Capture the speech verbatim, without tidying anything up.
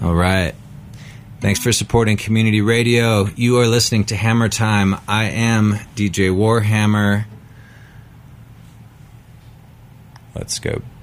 All right. Thanks for supporting community radio. You are listening to Hammer Time. I am D J Warhammer. Let's go